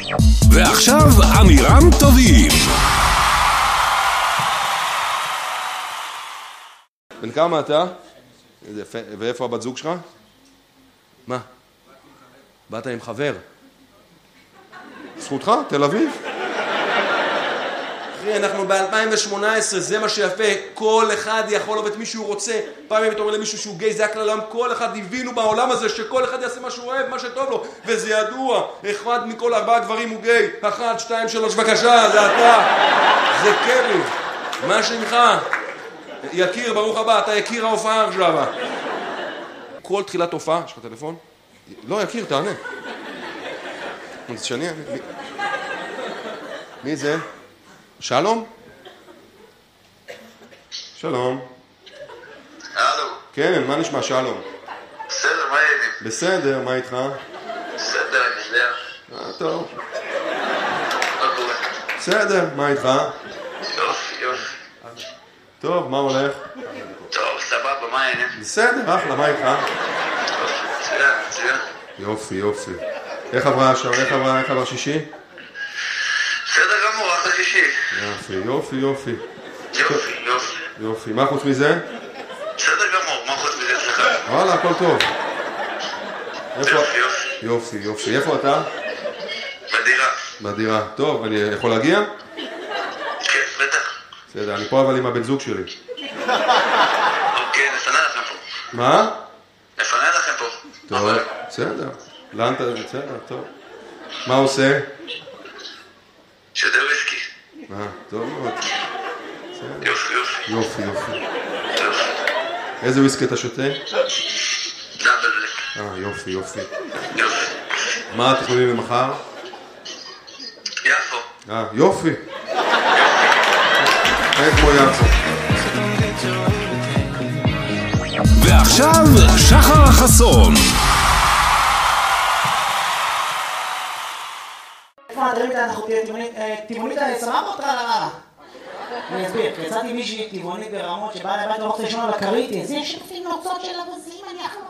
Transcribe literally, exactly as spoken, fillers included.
ועכשיו אמירם טובים. בן כמה אתה? ואיפה הבת זוג שלך? מה? באת עם חבר? זכותך? תל אביב? אחי, אנחנו ב-אלפיים ושמונה עשרה, זה מה שיפה, כל אחד יכול לעבוד מי שהוא רוצה. פעם אם אתה אומר למישהו שהוא גיי, זה הכלל, כל אחד הבינו בעולם הזה שכל אחד יעשה מה שהוא אוהב, מה שטוב לו, וזה ידוע, אחד מכל ארבעה גברים הוא גיי, אחת, שתיים, שלוש, בבקשה, זה אתה, זה קרי, מה שמך? יקיר, ברוך הבא, אתה יקיר ההופעה עכשיו. כל תחילת הופעה, יש לך טלפון? לא, יקיר, תענה. שני, מי... מי זה? שלום? שלום. הלו. כן, מה נשמע שלום? בסדר, מה העניינים? בסדר, מה איתך? בסדר, אני יודע. אה, טוב. מה קורה? בסדר, מה איתך? יופי, יופי. טוב, מה הולך? טוב, סבבה, מה העניינים? בסדר, אחלה, מה איתך? מצוין, מצוין. יופי, יופי. איך עברה השעה? איך עברה, איך עברה שישי? בסדר גמור, אחלה שישי. יופי, יופי, יופי. יופי, יופי. יופי, מה חוץ מזה? בסדר גמור, מה חוץ מזה אצלך? וואלה, הכל טוב. יופי, יופי. יופי, יופי. איפה אתה? בדירה. בדירה. טוב, אני יכול להגיע? כן, בטח. בסדר, אני פה אבל עם הבן זוג שלי. אוקיי, נפנה לכם פה. מה? נפנה לכם פה. טוב, בסדר. לאן אתה? בסדר, טוב. מה עושה? שדה וויסקי. אה, טוב מאוד. יופי, יופי. יופי, יופי. יופי. איזה וויסקי אתה שותה? דאבל בלק. אה, יופי, יופי. יופי. מה התכנונים למחר? יפו. אה, יופי. אין כמו יפו. ועכשיו שחר החסון. איפה הדברים האלה אנחנו טבעונית סבבה או טרללה? אני אסביר, יצאתי מישהי טבעונית ברמות שבאה לבית לא רוצה לישון על הכרית, איזה שפים נוצות של אבזים, אני יכול